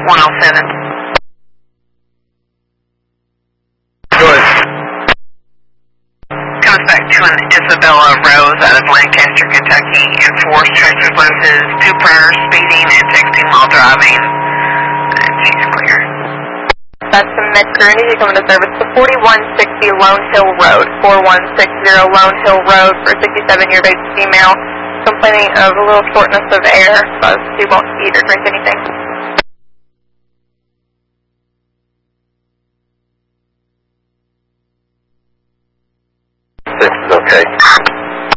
107. Good. Comes back to an Isabella Rose out of Lancaster, Kentucky. Enforced traffic offenses, 2 prior speeding and texting while driving. And she's clear. That's the Med-Crew. Need to come into service to 4160 Lone Hill Road. 4160 Lone Hill Road for a 67-year age female complaining of a little shortness of air, but she won't eat or drink anything.